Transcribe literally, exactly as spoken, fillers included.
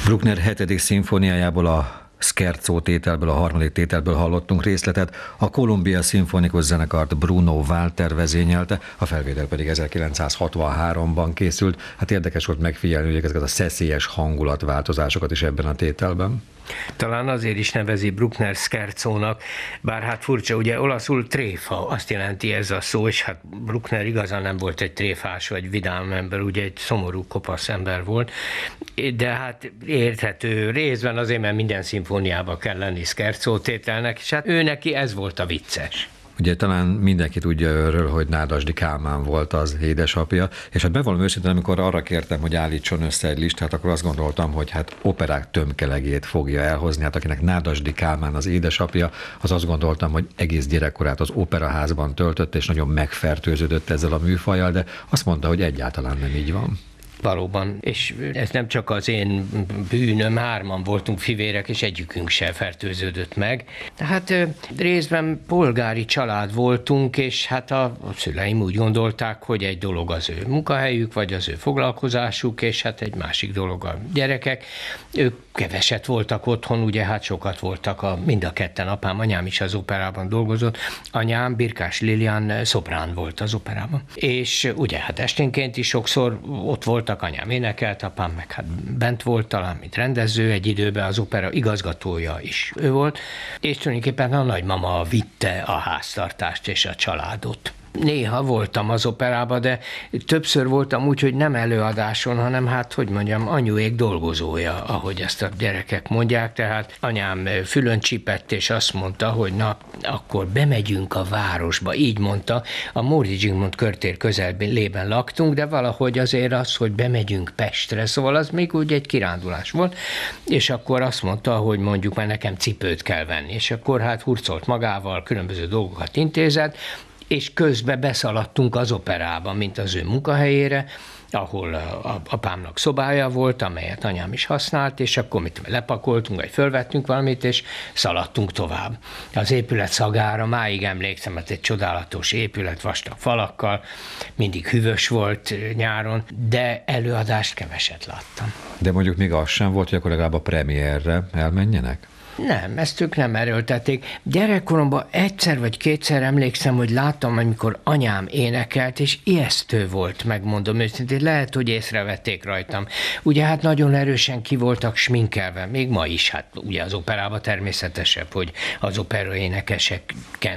Bruckner hetedik szimfóniájából, a Scherzo tételből, a harmadik tételből hallottunk részletet, a Columbia Szimfonikus Zenekart Bruno Walter vezényelte, a felvétel pedig ezerkilencszázhatvanháromban készült. Hát érdekes volt megfigyelni, hogy ezeket a szeszélyes hangulatváltozásokat is ebben a tételben. Talán azért is nevezi Bruckner Scherzónak, bár hát furcsa, ugye olaszul tréfa, azt jelenti ez a szó, és hát Bruckner igazán nem volt egy tréfás vagy vidám ember, ugye egy szomorú, kopasz ember volt, de hát érthető részben azért, mert minden szimfóniában kell lenni Scherzo tételnek, és hát ő neki ez volt a vicces. Ugye talán mindenki tudja őről, hogy Nádasdy Kálmán volt az édesapja, és hát bevallom őszintén, amikor arra kértem, hogy állítson össze egy listát, akkor azt gondoltam, hogy hát operák tömkelegét fogja elhozni, hát akinek Nádasdy Kálmán az édesapja, az azt gondoltam, hogy egész gyerekkorát az operaházban töltött, és nagyon megfertőződött ezzel a műfajjal, de azt mondta, hogy egyáltalán nem így van. Valóban, és ez nem csak az én bűnöm, hárman voltunk fivérek, és egyikünk se fertőződött meg. Hát részben polgári család voltunk, és hát a, a szüleim úgy gondolták, hogy egy dolog az ő munkahelyük, vagy az ő foglalkozásuk, és hát egy másik dolog a gyerekek. Ők keveset voltak otthon, ugye hát sokat voltak, a, mind a ketten, apám, anyám is az operában dolgozott. Anyám, Birkás Lilian szoprán volt az operában. És ugye hát esténként is sokszor ott volt, anyám énekelt, apám meg hát bent volt talán, mint rendező, egy időben az opera igazgatója is ő volt, és tulajdonképpen a nagymama vitte a háztartást és a családot. Néha voltam az operában, de többször voltam úgy, hogy nem előadáson, hanem hát, hogy mondjam, anyuék dolgozója, ahogy ezt a gyerekek mondják, tehát anyám fülön csipett, és azt mondta, hogy na, akkor bemegyünk a városba, így mondta, a Móricz Zsigmond körtér közelében laktunk, de valahogy azért az, hogy bemegyünk Pestre, szóval az még úgy egy kirándulás volt, és akkor azt mondta, hogy mondjuk már nekem cipőt kell venni, és akkor hát hurcolt magával, különböző dolgokat intézett, és közben beszaladtunk az operába, mint az ő munkahelyére, ahol a apámnak szobája volt, amelyet anyám is használt, és akkor mit lepakoltunk, vagy fölvettünk valamit, és szaladtunk tovább. Az épület szagára máig emlékszem, mert egy csodálatos épület, vastag falakkal, mindig hűvös volt nyáron, de előadást keveset láttam. De mondjuk még az sem volt, hogy akkor legalább a premierre elmenjenek? Nem, ezt ők nem erőltették. Gyerekkoromban egyszer vagy kétszer emlékszem, hogy láttam, amikor anyám énekelt, és ijesztő volt, megmondom őszintén. Lehet, hogy észrevették rajtam. Ugye hát nagyon erősen ki voltak sminkelve, még ma is, hát ugye az operában természetesebb, hogy az operaénekesek